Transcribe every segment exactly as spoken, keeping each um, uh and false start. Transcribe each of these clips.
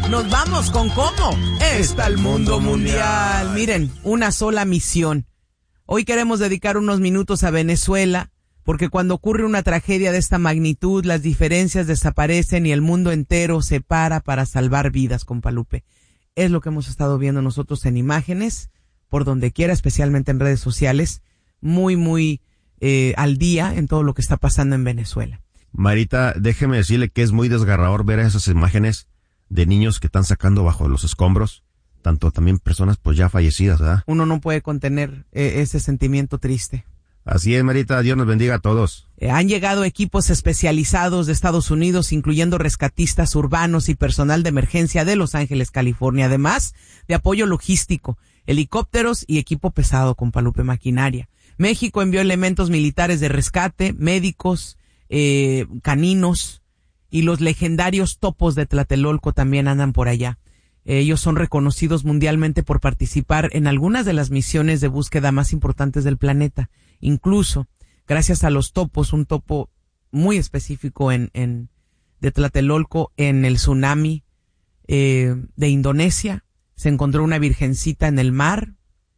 nos vamos con cómo está el mundo mundial. Miren, una sola misión. Hoy queremos dedicar unos minutos a Venezuela, porque cuando ocurre una tragedia de esta magnitud, las diferencias desaparecen y el mundo entero se para para salvar vidas, compa Lupe. Es lo que hemos estado viendo nosotros en imágenes, por donde quiera, especialmente en redes sociales, muy, muy eh, al día en todo lo que está pasando en Venezuela. Marita, déjeme decirle que es muy desgarrador ver esas imágenes de niños que están sacando bajo los escombros, tanto también personas pues ya fallecidas, ¿verdad? Uno no puede contener eh, ese sentimiento triste. Así es, Marita, Dios nos bendiga a todos. Eh, han llegado equipos especializados de Estados Unidos, incluyendo rescatistas urbanos y personal de emergencia de Los Ángeles, California, además de apoyo logístico, helicópteros y equipo pesado con Palupe maquinaria. México envió elementos militares de rescate, médicos, eh, caninos, y los legendarios topos de Tlatelolco también andan por allá. Ellos son reconocidos mundialmente por participar en algunas de las misiones de búsqueda más importantes del planeta. Incluso, gracias a los topos, un topo muy específico en, en de Tlatelolco, en el tsunami eh, de Indonesia, se encontró una virgencita en el mar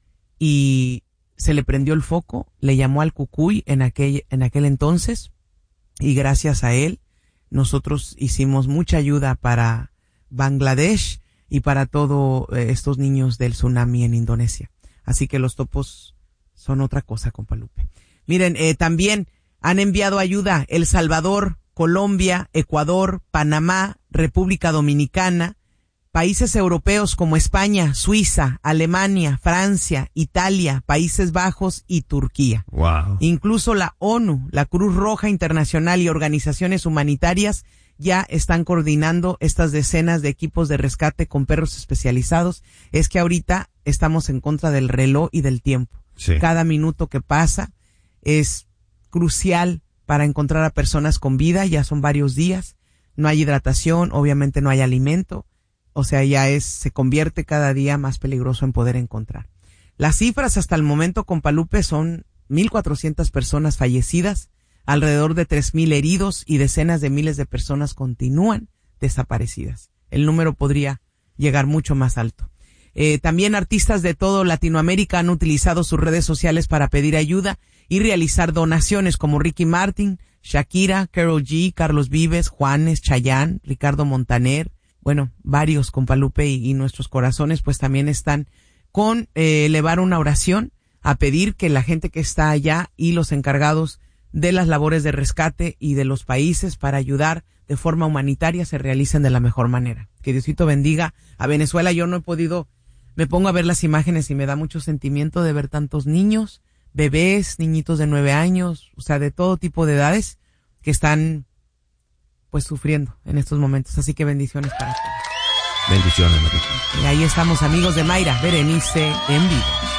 y se le prendió el foco, le llamó al Cucuy en aquel, en aquel entonces, y gracias a él nosotros hicimos mucha ayuda para Bangladesh y para todos eh, estos niños del tsunami en Indonesia. Así que los topos son otra cosa, compa Lupe. Miren, eh, también han enviado ayuda El Salvador, Colombia, Ecuador, Panamá, República Dominicana, países europeos como España, Suiza, Alemania, Francia, Italia, Países Bajos y Turquía. Wow. Incluso la ONU, la Cruz Roja Internacional y organizaciones humanitarias ya están coordinando estas decenas de equipos de rescate con perros especializados. Es que ahorita estamos en contra del reloj y del tiempo. Sí. Cada minuto que pasa es crucial para encontrar a personas con vida. Ya son varios días. No hay hidratación, obviamente no hay alimento. O sea, ya es, se convierte cada día más peligroso en poder encontrar. Las cifras hasta el momento, compa Lupe, son mil cuatrocientas personas fallecidas, alrededor de tres mil heridos y decenas de miles de personas continúan desaparecidas. El número podría llegar mucho más alto. Eh, también artistas de todo Latinoamérica han utilizado sus redes sociales para pedir ayuda y realizar donaciones como Ricky Martin, Shakira, Karol G, Carlos Vives, Juanes, Chayanne, Ricardo Montaner. Bueno, varios, compa Lupe, y, y nuestros corazones pues también están con eh, elevar una oración a pedir que la gente que está allá y los encargados de las labores de rescate y de los países para ayudar de forma humanitaria se realicen de la mejor manera. Que Diosito bendiga a Venezuela. Yo no he podido, me pongo a ver las imágenes y me da mucho sentimiento de ver tantos niños, bebés, niñitos de nueve años, o sea, de todo tipo de edades que están pues sufriendo en estos momentos. Así que bendiciones para todos. Bendiciones, Marita. Y ahí estamos, amigos de Mayra Berenice en vivo.